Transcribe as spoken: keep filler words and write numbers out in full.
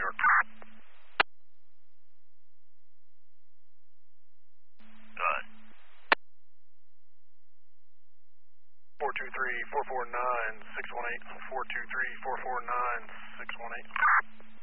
York. Done. four two three, four four nine, six one eight, four two three, four four nine, six one eight.